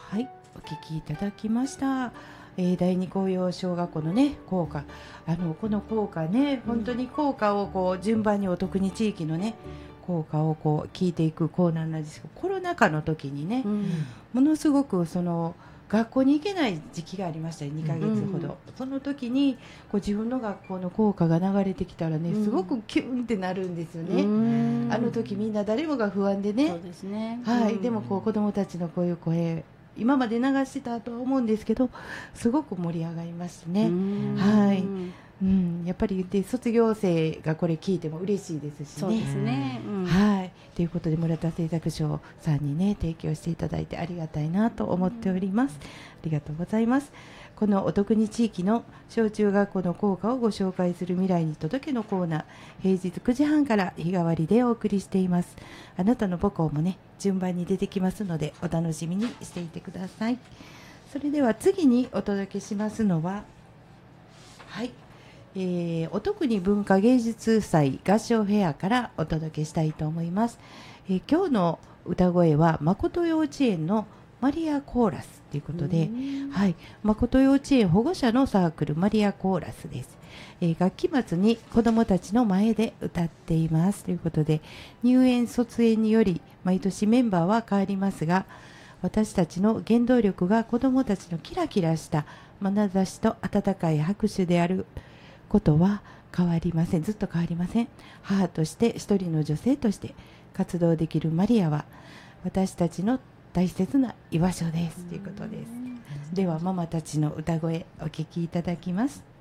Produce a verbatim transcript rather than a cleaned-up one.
はい、お聞きいただきました。えー、第二紅葉小学校のね校歌、あのこの校歌ね、本当に校歌をこう順番にお得に地域のね校歌をこう聞いていくコーナーなんですけど、コロナ禍の時にね、うん、ものすごくその学校に行けない時期がありましたよ、にかげつほど、うん、その時にこう自分の学校の校歌が流れてきたらね、すごくキュンってなるんですよね、うん、あの時みんな誰もが不安でね、 そうですね、 はい、 うん、 でもこう子どもたちのこういう声今まで流してたとは思うんですけど、すごく盛り上がりましたね、はい、うん、やっぱりで卒業生がこれ聞いても嬉しいですしね。 そうですね、うん、 はい、ということで村田製作所さんにね提供していただいてありがたいなと思っております。ありがとうございます。このお得に地域の小中学校の校歌をご紹介する未来に届けのコーナー、平日くじはんから日替わりでお送りしています。あなたの母校もね順番に出てきますのでお楽しみにしていてください。それでは次にお届けしますのは、はい、えー、お得に文化芸術祭合唱フェアからお届けしたいと思います。えー、今日の歌声は誠幼稚園のマリアコーラスということで、はい、誠幼稚園保護者のサークルマリアコーラスです。えー、学期末に子どもたちの前で歌っていますということで、入園卒園により毎年メンバーは変わりますが、私たちの原動力が子どもたちのキラキラした眼差しと温かい拍手であることは変わりません。ずっと変わりません。母として一人の女性として活動できるマリアは私たちの大切な居場所ですということです。ではママたちの歌声お聞きいただきます。